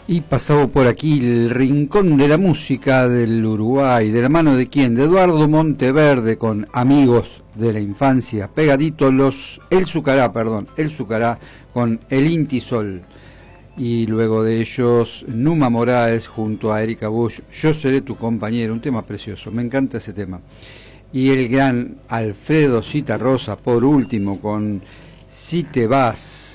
Y pasaba por aquí el rincón de la música del Uruguay, ¿de la mano de quién? De Eduardo Monteverde, con Amigos de la Infancia, pegadito el Sucará con El Intisol. Y luego de ellos, Numa Moraes junto a Erika Bush, Yo seré tu compañero, un tema precioso, me encanta ese tema. Y el gran Alfredo Citarrosa, por último, con Si te vas.